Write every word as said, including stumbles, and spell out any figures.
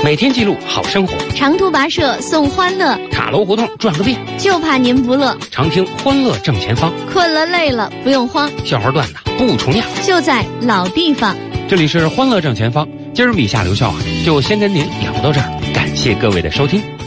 每天记录好生活， 长途跋涉送欢乐， 塔楼胡同转个遍， 就怕您不乐。 常听欢乐正前方， 困了累了不用慌， 笑话段子不重样， 就在老地方。 这里是欢乐正前方，今儿米夏留校啊，就先跟您聊到这儿，感谢各位的收听。